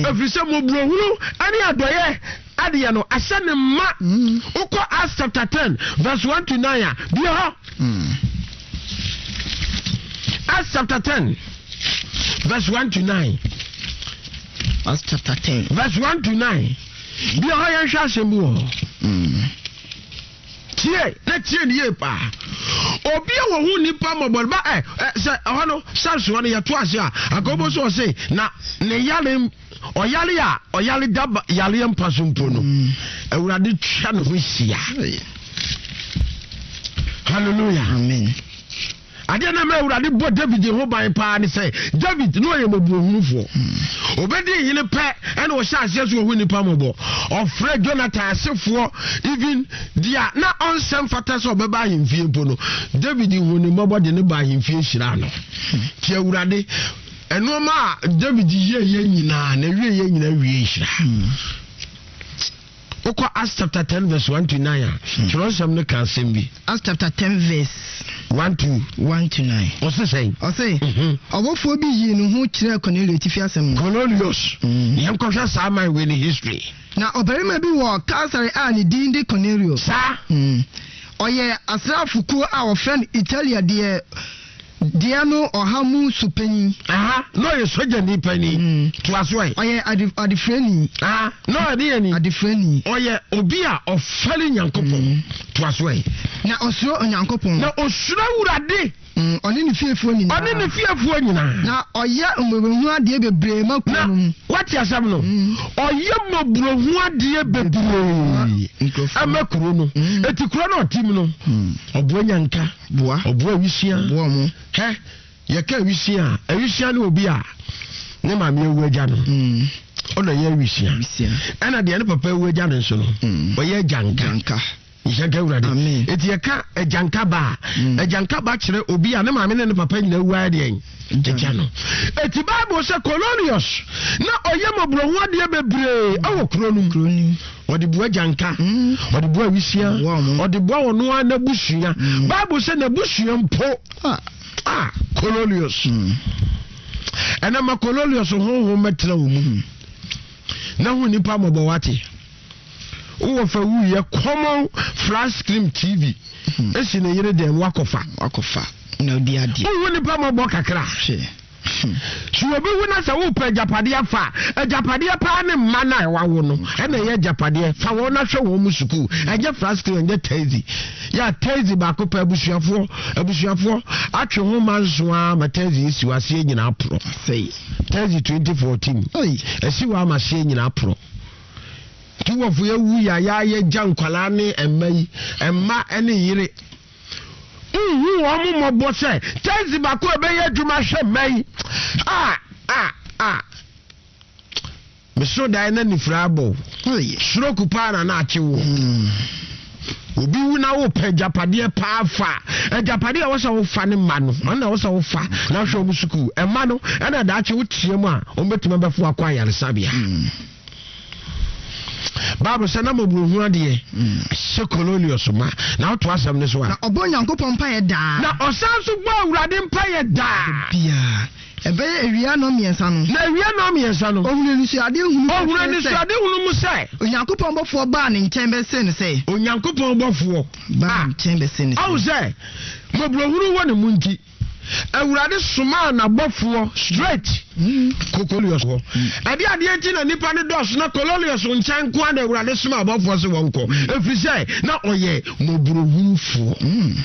Every some mobro any adoye adia no asane ma uko Acts chapter 10 verse 1 to 9 bi ho Acts chapter 10 verse 1 to 9 Acts chapter 10 verse 1 to 9 bi ho yan hwa asemu tie na tie nie pa obi wo hu nipa mobor ba se hono sanso no yeto ase akobo so say na ne yale oyale daba yale mpasumpo no awurade twa no ho hia hallelujah amen ade na ma awurade bo David ho ban pa ne say David no ye mobrohunufo obedi yine pe ene wo hya ase so hu nipa mobo ofre Jonathan asefo even dia na onsem fata so obeba ahemfie mpo no David hu ni mobo de ne ba ahemfie hira no ti awurade eno ma David ye nyina na wie ye nyina wie hira Oko Acts chapter 10 verse 1 to 9 Jerusalem no can sembi Acts chapter 10 verse 1 to 9 What's say obofo bi yi no ho kire Cornelius tifiasem Cornelius yam ko hwa sa man we ni history na obarima bi wo Caesar a ne din de Cornelius sa oye asrafuku a wo friend Italia de Diano Ohamu Supeni. No, you soja ni penny. To us way. Oye adifreni. No idea ni. Adifreni. Oye obia of falling yankopon. To us way. Na osuro onyankopon. Na osuro urade. Oni ni fiefo ni. Oni ni fiefo ni na. Na oye mobrohu ade bebre makunu. What you asam no? Oye mobrohu ade bebre. Amakuru no. Eti kuro no tim no. Obo nyanka. Boa. Obo awisia. Boa mo. He yeka awisia no obi a ne ma me ewu agya no ono ye awisia ana de ne papa ewu agya no so no oye janka yeka urade eti yeka janka ba kire obi a ne ma me ne papa nyina ewu ade agya no eti Bible say Cornelius na oye mobrohu ade bebre awo kronim odi bua janka odi bua awisia odi bua wono ana busua Bible say na busua mpo Cornelius ena ma Cornelius ho metra wo mu na hu nipa mobo wate wo fa wu ye common flash screen TV esi na yire dem wakofa na odi ade wo nipa mobo kakra so obi wona sa wo pa japade afa japade pa ne mana wa wo no ena ye japade fa wo na hwe wo mu suku eje flash screen nje tezi ya tezi ba ko pa abusuafo atwe ho manso a ma tezi isi wase nyina apro sei tezi 2014 esi wa ma se nyina apro ti wo fu ya wu ya ye jankwala ne emma ene yire wo mo bo se tezi ba ko be ye dwuma hwe mai me so dai na ni frabo suro kupana na achewo obi wuna wo pe japade pa afa japade a wo so wo fa ne ma no na wo so wo fa na hwe omusuku e ma no na da ache wo tie mu a o betuma befo akwa yaresabia Bible say na mobrohu ade se Cornelius ma na oto asem ne so a na obonyankopon pa ye da na osanso gba awurade mpa ye da bia ebe ewia no miensa no na ewia no miensa no ohunu ni so ade hunu mu sai onyankopon bofo ba ne nchen be se ne sei onyankopon bofo ba nchen be se ne awu say mobrohu wo ne munti awurade soma na bofo straight Cornelius ho ade enti na nipa ne dos na Cornelius nchen kwa na awurade soma bofo se wonko efi say na oye mobrohu fo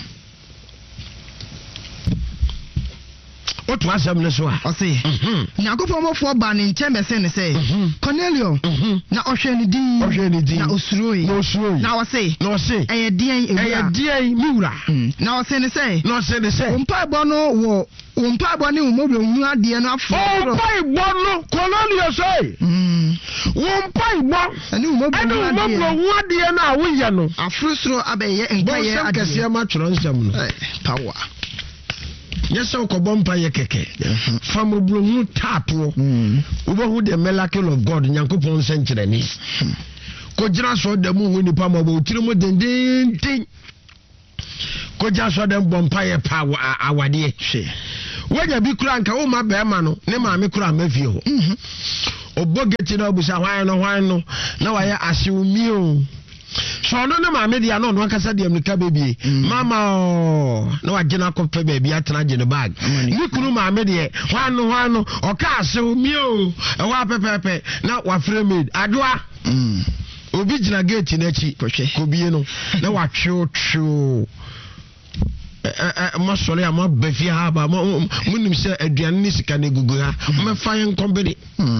otu asem ne so a o se nyakopon mofo ba ne nchen be se ne sei Cornelius na ohwe ne din na osuroi na o se eye dien miwura na o se ne sei umpa bo no wo umpa bo ne umobrohu ade no afo umpa bo no Cornelius umpa bo ene umobrohu ade no awoye no afrusuro abeye enkaye ade kase ma tworo nsam no power yes so ko bompa ye keke famobrohu tato obohu the miracle of God nyankopon senkyere ni ko gira so da mu hu nipa ma bo tiri mu dendenden ko ja so da bompa ye pa awade hwe wanya bi kura nka wo ma be ma no ne ma me kura ma fie ho obogeti na obusa hwan no na wa ya asewumi o so no na maame dia no akasa dia mlika bebie mama na wa gina kope bebie atena gine bag ni kunu maame dia hwan no oka asewumi o wa pepepe na wa frame adoa obi gina gate na chi kobie no na wa twu masole ama befi ha ba munim se aduane ni sika na gugu ha me fa yen kombede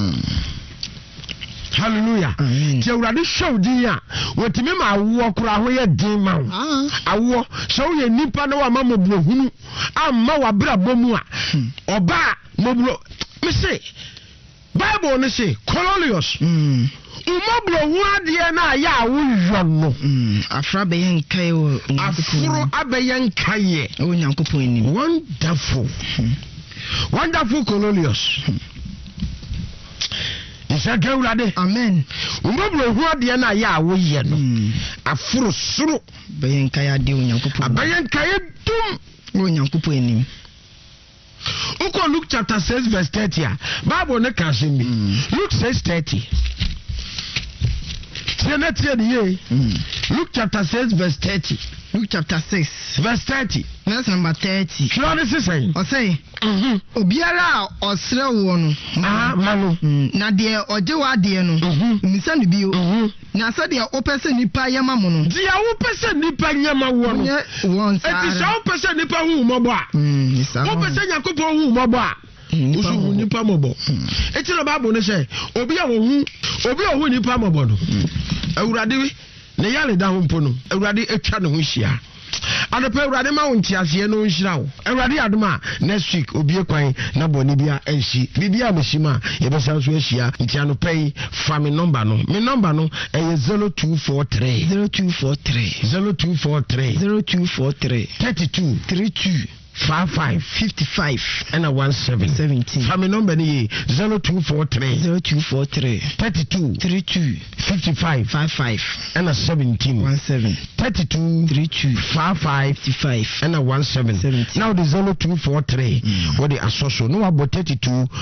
hallelujah ti awurade show din a wotimi ma awo kura ho ye din ma awo so ye nipa na wa ma moblo hunu amma wa bra bomu a oba moblo me say bible ne say Cornelius umoblo hu ade na ya awo no afra be yen kai o afro abeyen kai o nyankopon ni wonderful Cornelius Isaka urade amen umoblo hu ade na ya awo ye no afro suru beyen kai ade o nyankopon abeyen kai dum o nyankopon ni Uko Luke chapter 6 verse 30 Bible ne ka me Luke 6:30 Luke chapter 6 verse 30 Luke chapter 6 verse 30 verse number 30 Sure this is saying o say obiara osre wo no manu na de ojewa de no misa ne bio na sa de opese nipa yema mo no dia opese nipa yema wo no eti sa opese nipa hu mobo a opese yakopo hu mobo a usu hu nipa mobo eti no Bible ne say obi a hu nipa mobo no awurade ne yale da ho mpo no awurade etwa ne ho hia adepe awurade ma wonti ase no nhira wo awurade adoma next week obie kwan na boni bia enshi bibia mashima yebesa so ahia nti anopai fa me number no eye 0243 32 55 and a 17 family number ni 0243 32 55 and a 17 32 55 and a 17 now the 0243 what the associate no about 32